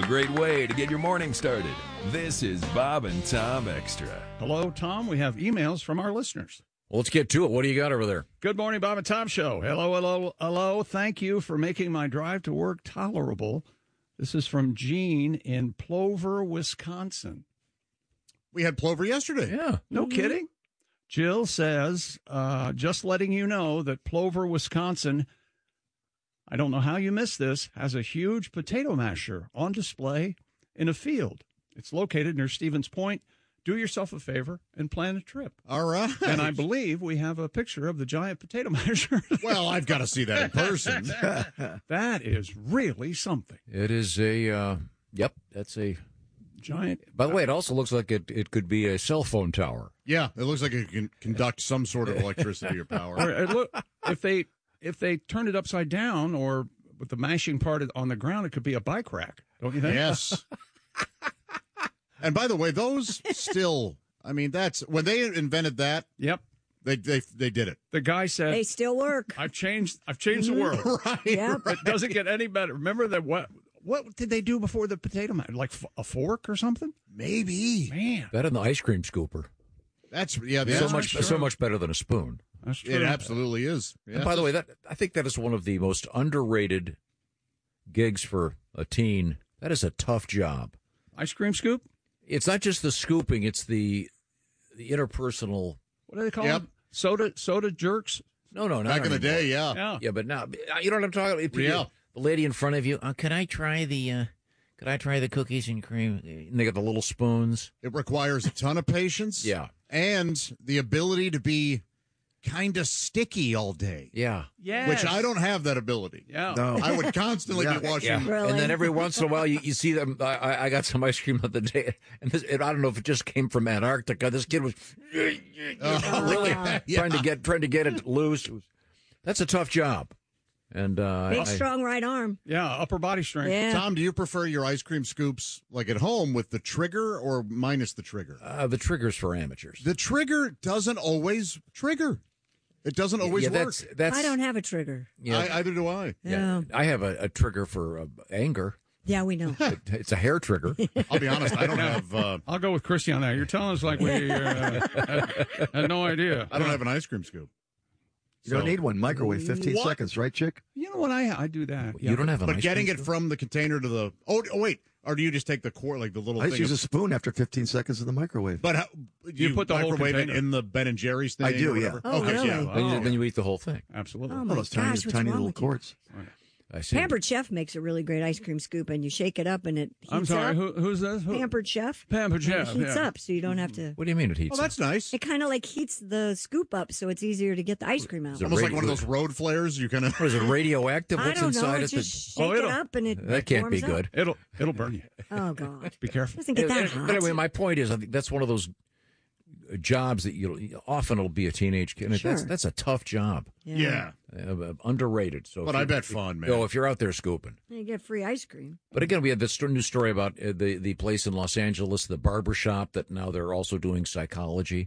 A great way to get your morning started. This is Bob and Tom Extra. Hello, Tom. We have emails from our listeners. Well, let's get to it. What do you got over there? Good morning, Bob and Tom Show. Hello, hello, hello. Thank you for making my drive to work tolerable. This is from Gene in Plover, Wisconsin. We had Plover yesterday. Yeah. No kidding. Jill says, just letting you know that Plover, Wisconsin, I don't know how you missed this, has a huge potato masher on display in a field. It's located near Stevens Point. Do yourself a favor and plan a trip. All right. And I believe we have a picture of the giant potato masher. Well, I've got to see that in person. That is really something. It is that's a Giant. By the way, it also looks like it could be a cell phone tower. Yeah, it looks like it can conduct some sort of electricity or power. If they turn it upside down or with the mashing part on the ground, it could be a bike rack, don't you think? Yes. And by the way, those still, I mean, that's when they invented that. Yep. They did it. The guy said, They still work. I've changed the world. Right. Yep. It doesn't get any better. Remember that what did they do before the potato masher? Like a fork or something? Maybe. Man. Better than the ice cream scooper. That's So much better than a spoon. That's true. It absolutely is. Yes. And by the way, I think that is one of the most underrated gigs for a teen. That is a tough job. Ice cream scoop? It's not just the scooping; it's the interpersonal. What do they call them? Soda jerks? No, not back in the anymore. day, yeah. Yeah, but now you know what I'm talking about. Yeah. The lady in front of you. Could I try the cookies and cream? And they got the little spoons. It requires a ton of patience. Yeah. And the ability to be kind of sticky all day. Yeah. Yes. Which I don't have that ability. Yeah. No. I would constantly be washing. Yeah. Really? And then every once in a while, you see them. I got some ice cream the other day, and I don't know if it just came from Antarctica. This kid was really trying to get it loose. That's a tough job. And Big, strong right arm. Yeah, upper body strength. Yeah. Tom, do you prefer your ice cream scoops like at home with the trigger or minus the trigger? The trigger's for amateurs. The trigger doesn't always trigger. It doesn't always work. That's I don't have a trigger. Yeah, Either do I. yeah. I have a trigger for anger. Yeah, we know. It's a hair trigger. I'll be honest, I don't have I'll go with Christy on that. You're telling us like we had no idea. I don't have an ice cream scoop. You don't need one. Microwave, 15 What? seconds, right, Chick? You know what? I do that. You don't have an But ice getting cream it scoop? from the container to the wait, or do you just take the core like the little I thing? just use a spoon after 15 seconds in the microwave. But how, You put the whole microwave it container. in the Ben and Jerry's thing? I do, or whatever? yeah. Oh, Okay, really? yeah. Then you eat the whole thing. Absolutely. Oh, my those gosh, tiny, what's tiny wrong little with you? quarts. I see. Pampered Chef makes a really great ice cream scoop, and you shake it up, and it heats I'm sorry. up. Who's this? Pampered Chef. Pampered And it Chef, heats yeah. up, so you don't have to. What do you mean it heats? Oh, that's nice. It kind of like heats the scoop up, so it's easier to get the ice cream out. Is it Almost like radio- one of those road flares. You kind of. What is it, radioactive? I What's don't know. inside It's it? just shake it up, and it That can't be warms up. good. It'll burn you. Oh God! Be careful. Doesn't get that But hot. anyway, my point is, I think that's one of those jobs that often it'll be a teenage kid. Sure. That's a tough job, Yeah. underrated. So, But I bet fun, man. If you're out there scooping. You get free ice cream. But again, we had this new story about the place in Los Angeles, the barber shop, that now they're also doing psychology.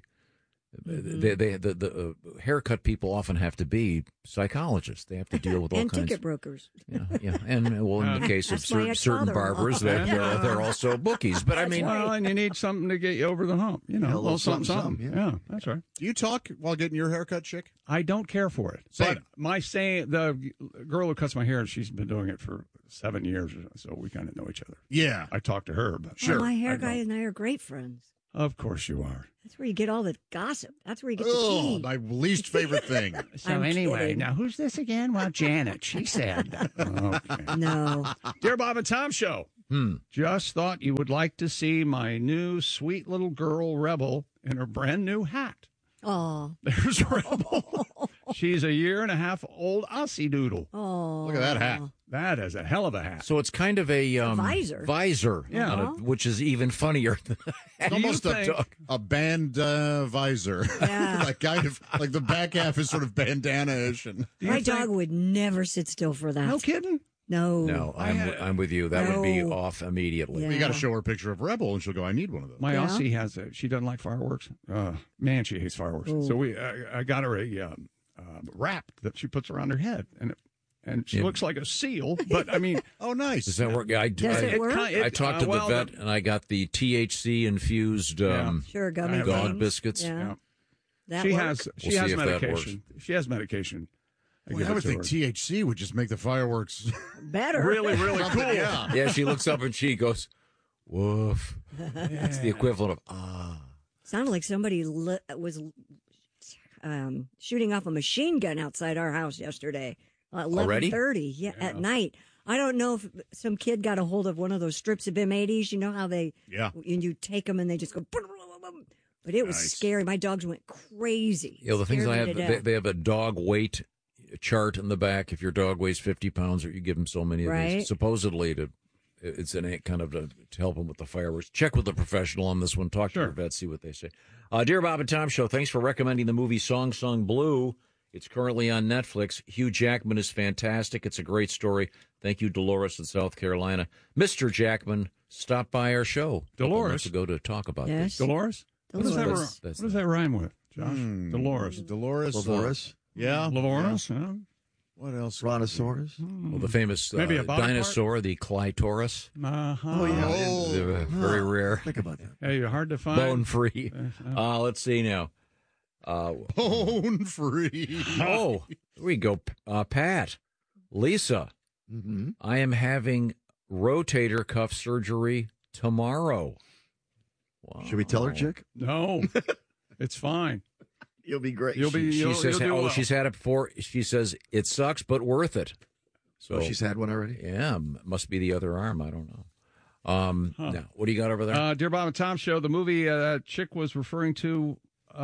The haircut people often have to be psychologists. They have to deal with all And kinds. ticket brokers. Yeah, and well, in the case of That's my certain ex-father-in-law. barbers, they're also bookies. But I mean, Well, and you need something to get you over the hump. You know, Yeah, a little something. yeah. Yeah, that's right. Do you talk while getting your haircut, chick? I don't care for it. Same. But the girl who cuts my hair, she's been doing it for 7 years, so we kind of know each other. Yeah. I talk to her, but Well, my hair guy and I are great friends. of course you are. That's where you get all the gossip. That's where you get the Oh, tea. my least favorite thing. So I'm anyway, kidding. now who's this again? Well, Janet. She said. Okay. No. Dear Bob and Tom Show. Just thought you would like to see my new sweet little girl Rebel in her brand new hat. Oh. There's Rebel. She's a 1.5 old Aussie doodle. Oh. Look at that hat. That is a hell of a hat. so it's kind of a visor. visor, Yeah. on it, which is even funnier. It's almost think- a band visor. Yeah. Like kind of like the back half is sort of bandana-ish. And My dog would never sit still for that. No kidding. No. No, I'm with you. That would be No. off immediately. Yeah. you got to show her a picture of Rebel, and she'll go, "I need one of those." My Yeah. Aussie has a. She doesn't like fireworks. Man, she hates fireworks. Ooh. So I got her a wrap that she puts around her head, and and she looks like a seal. But I mean, Oh, nice. Does that work? Yeah, Does it work? I talked to the vet, and I got the THC infused Sure, gummy dog things. biscuits. Yeah. That she work? has We'll see if that medication. She has medication. Well, I would think THC would just make the fireworks better. really, really cool. Yeah. Yeah, she looks up and she goes, "Woof." It's the equivalent of Sounded like somebody was shooting off a machine gun outside our house yesterday. Already? 11:30 at night. I don't know if some kid got a hold of one of those strips of M80s. You know how they, and you take them and they just go, but it was scary. My dogs went crazy. You know, the things Scared I me to have, death. they have a dog weight chart in the back. If your dog weighs 50 pounds, or you give them so many of Right. these, supposedly it's an kind of to help them with the fireworks. Check with the professional on this one. Talk to your vet, see what they say. Dear Bob and Tom Show, thanks for recommending the movie Song Sung Blue. It's currently on Netflix. Hugh Jackman is fantastic. It's a great story. Thank you, Dolores in South Carolina. Mr. Jackman stopped by our show Dolores? to go to talk about Yes. this. Dolores? What does Dolores. that, what does that rhyme with, Josh? Dolores. Dolores. Dolores. Yeah. Dolores? Yeah. What else? Brontosaurus. Well, the famous Maybe a body dinosaur, the Clitoris. Uh-huh. Oh, yeah. They're very rare. Think about that. Hey, hard to find. Bone free. Let's see now. Bone free. Oh, here we go. Pat, Lisa, Mm-hmm. I am having rotator cuff surgery tomorrow. Wow. Should we tell her, chick? No, it's fine. You'll be great. You'll be. She You'll, says, you'll do well. she's had it before. She says it sucks, but worth it. So she's had one already? Yeah, must be the other arm. I don't know. Now, what do you got over there? Dear Bob and Tom Show, the movie that chick was referring to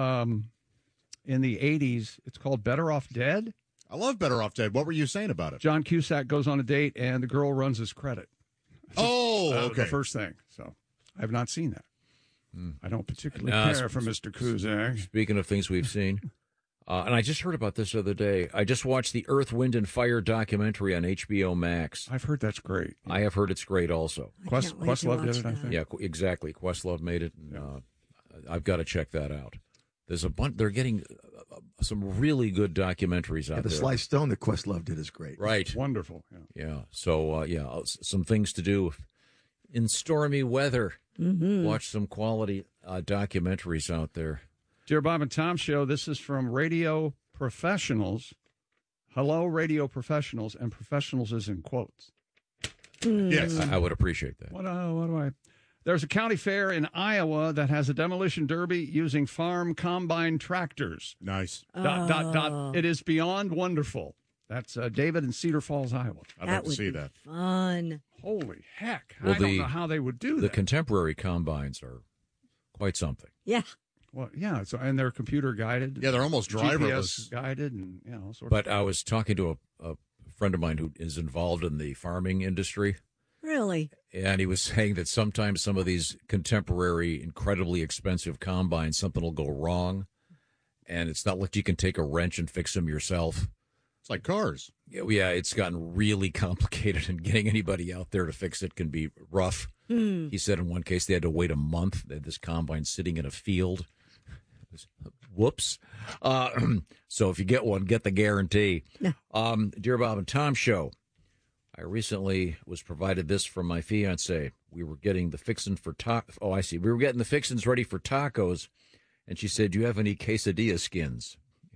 in the 80s, it's called Better Off Dead. I love Better Off Dead. What were you saying about it? John Cusack goes on a date, and the girl runs his credit. Oh, okay. The first thing. So I have not seen that. I don't particularly No, care for Mr. Cusack. Speaking of things we've seen, and I just heard about this the other day. I just watched the Earth, Wind, and Fire documentary on HBO Max. I've heard that's great. I have heard it's great also. I can't wait to Questlove did watch it, I that. think. Yeah, exactly. Questlove made it. And, I've got to check that out. There's a bunch. They're getting some really good documentaries out Yeah, the there. Sly Stone that Questlove did is great. Right. Wonderful. Yeah. Yeah. So, some things to do in stormy weather. Mm-hmm. Watch some quality documentaries out there. Dear Bob and Tom Show, this is from Radio Professionals. Hello, Radio Professionals, and professionals is in quotes. Yes. I would appreciate that. What do I? There's a county fair in Iowa that has a demolition derby using farm combine tractors. Nice. It is beyond wonderful. That's David in Cedar Falls, Iowa. I'd That like to would see be that. fun. Holy heck. Well, I don't know how they would do The that. contemporary combines are quite something. Yeah. Well, yeah, and they're computer guided. Yeah, they're almost driverless. GPS guided and all sorts But I was talking to a friend of mine who is involved in the farming industry, Really? and he was saying that sometimes some of these contemporary, incredibly expensive combines, something will go wrong, and it's not like you can take a wrench and fix them yourself. It's like cars. Yeah, it's gotten really complicated, and getting anybody out there to fix it can be rough. He said in one case they had to wait a month. They had this combine sitting in a field. Whoops. So if you get one, get the guarantee. Dear Bob and Tom Show, I recently was provided this from my fiance. We were getting the fixins for Oh, I see. We were getting the fixins ready for tacos, and she said, "Do you have any quesadilla skins?"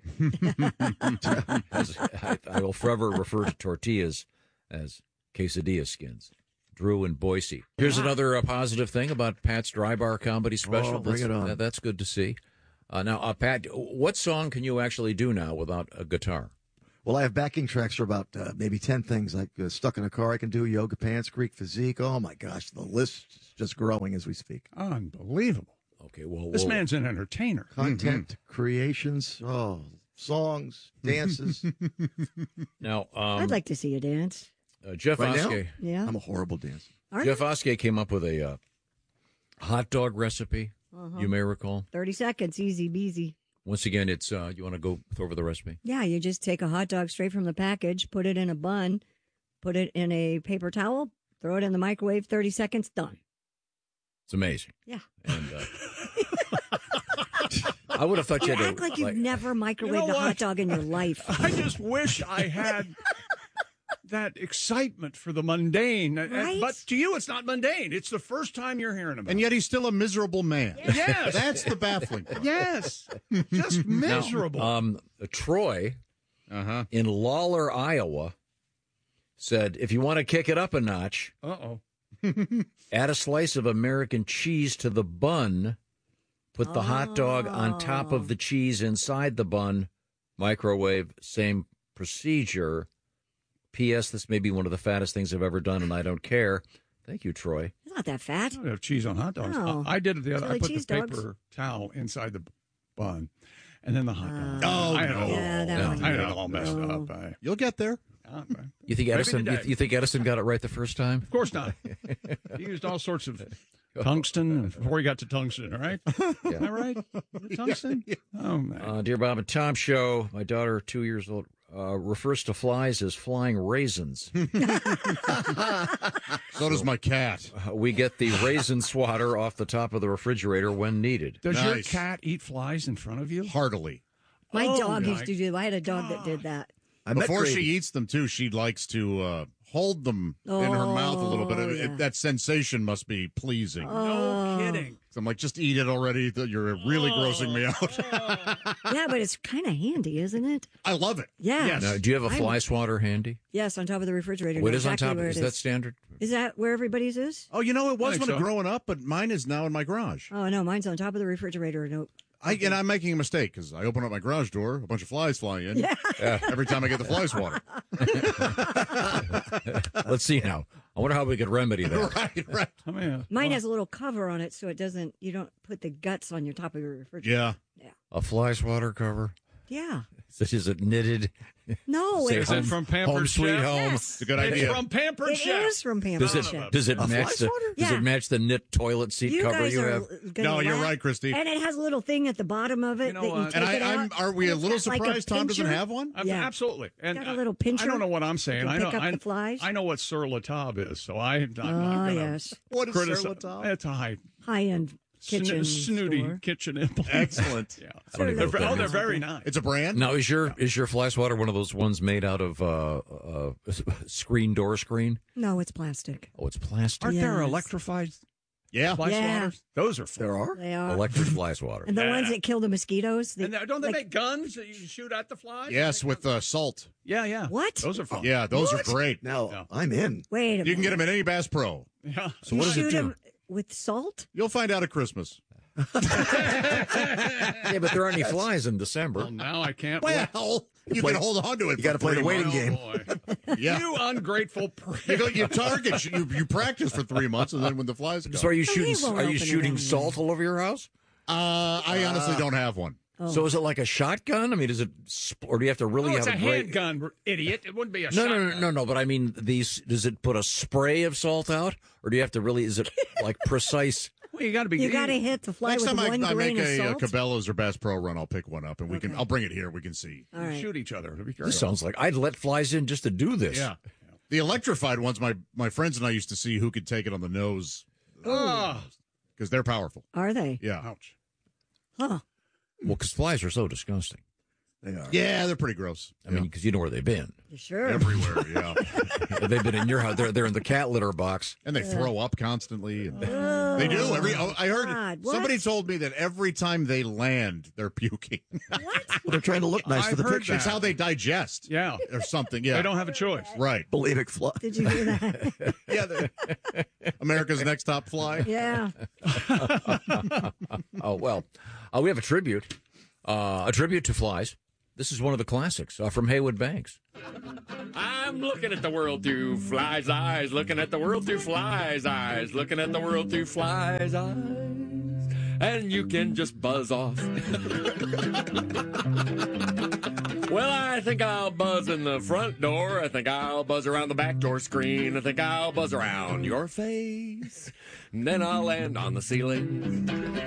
I will forever refer to tortillas as quesadilla skins. Drew in Boise. Here's another positive thing about Pat's Dry Bar Comedy Special. Oh, bring it on. That's good to see. Now, Pat, what song can you actually do now without a guitar? Well, I have backing tracks for about maybe 10 things, like Stuck in a Car I can do, Yoga Pants, Greek Physique. Oh, my gosh, the list is just growing as we speak. Unbelievable. Okay, well, This man's an entertainer. Content, creations, songs, dances. Now, I'd like to see a dance. Jeff Right now? Oskey. Yeah. I'm a horrible dancer. Jeff Oskey came up with a hot dog recipe, you may recall. 30 seconds, easy beasy. Once again, it's you want to go over the recipe? Yeah, you just take a hot dog straight from the package, put it in a bun, put it in a paper towel, throw it in the microwave, 30 seconds, done. It's amazing. Yeah. And I would have thought you You had act to like you've never microwaved You know a hot what? dog in your life. I just wish I had that excitement for the mundane. Right? But to you, it's not mundane. It's the first time you're hearing about it. And yet he's still a miserable man. Yes. That's the baffling part. Yes. Just miserable. Troy in Lawler, Iowa, said, if you want to kick it up a notch, add a slice of American cheese to the bun, put the hot dog on top of the cheese inside the bun, microwave, same procedure. P.S. This may be one of the fattest things I've ever done, and I don't care. Thank you, Troy. It's not that fat. I don't have cheese on hot dogs. No. I did it the other. Chili I put the cheese paper dogs. towel inside the bun, and then the hot dog. Yeah, I had it all messed up. You'll get there. You think Edison? You think Edison got it right the first time? Of course not. He used all sorts of tungsten before he got to tungsten. All right, am I right? Tungsten. Oh man. Dear Bob and Tom show. My daughter, 2 years old, refers to flies as flying raisins. So does my cat. We get the raisin swatter off the top of the refrigerator when needed. Does your cat eat flies in front of you? Heartily. My dog used to do. I had a dog that did that. Before she eats them, too, she likes to hold them in her mouth a little bit. That sensation must be pleasing. No kidding. So I'm like, just eat it already. You're really grossing me out. Yeah, but it's kind of handy, isn't it? I love it. Yeah. Yes. Now, do you have a fly swatter handy? Yes, on top of the refrigerator. What Know is on exactly top? where Is it that standard? Is that where everybody's is? Oh, it was when so. growing up, but mine is now in my garage. Oh, no, mine's on top of the refrigerator. Nope. And I'm making a mistake because I open up my garage door, a bunch of flies fly in. Yeah. Every time I get the fly swatter. Let's see now. I wonder how we could remedy that. Right. I mean, Mine has a little cover on it so it doesn't, you don't put the guts on your top of your refrigerator. Yeah. A fly swatter cover. Yeah. Is it knitted? No, Is it from Pampered Home Sweet Chef? Home? Yes. It's a good It's idea. from Pampered It Chef. is from Pampered Chef. Does it match the Yeah. Does it match the knit toilet seat You cover guys you are have? gonna No, you're laugh. right, Christine. And it has a little thing at the bottom of it You know that you what? take And it out. are we a and it's little got like a surprised Tom doesn't pincher. have one? Yeah. Absolutely. And Got a little pincher. I don't know what I'm saying. You I can know. pick up the flies. I know what Sur La Table is, so I'm not Oh, going yes. What is criticize. Sur La Table? It's a High-end kitchen snooty store. kitchen implement. Excellent. Yeah. I don't even know what that They're is. very nice. It's a brand? Now, is your fly swatter one of those ones made out of door screen? No, it's plastic. Oh, it's plastic. Aren't there Yes. electrified Yeah. fly Yeah. swatters? Those are fun. There are? They are. Electric fly swatter. And the Yeah. ones that kill the mosquitoes. And don't they like- make guns that you can shoot at the flies? Yes, with salt. Yeah, yeah. What? Those are fun. Yeah, those are great. Now, Yeah. I'm in. Wait a minute. You can get them at any Bass Pro. Yeah. So what does it shoot do? 'em with salt? You'll find out at Christmas. Yeah, but there aren't any flies in December. Well, now I can't. Well, you can hold on to it. You got to play the waiting game. Boy. Yeah. You ungrateful prick. You target. You practice for 3 months, and then when the flies come. So are you he shooting? won't Are you open it shooting anyway. salt all over your house? I honestly don't have one. Oh. So is it like a shotgun? I mean, is it, or do you have to really Oh, it's have a great? handgun, idiot. It wouldn't be a No, shotgun. no. But I mean, does it put a spray of salt out, or do you have to really? Is it like precise? Well, you got to be. You got to hit the fly Next with time one I grain make of a salt. Cabela's or Bass Pro run, I'll pick one up, and we can. I'll bring it here. We can see. All right. shoot each other. It'll be This great. sounds like I'd let flies in just to do this. Yeah. The electrified ones, my friends and I used to see who could take it on the nose Oh, because they're powerful. Are they? Yeah. ouch. Huh. Well, because flies are so disgusting. They are. Yeah, they're pretty gross. I mean, because you know where they've been. You sure? Everywhere. Yeah. They've been in your house. They're in the cat litter box. And they throw up constantly. And Oh, they do. I heard God, what? somebody told me that every time they land, they're puking. What? Well, they're trying to look nice I've for the heard picture. It's how they digest. Yeah. Or something. Yeah. They don't have a choice. Right. Bulimic fly. Did you hear that? Yeah. America's Next Top Fly. Yeah. Oh well, we have a tribute to flies. This is one of the classics from Haywood Banks. I'm looking at the world through flies' eyes, looking at the world through flies' eyes, looking at the world through flies' eyes, and you can just buzz off. Well, I think I'll buzz in the front door. I think I'll buzz around the back door screen. I think I'll buzz around your face. And then I'll land on the ceiling.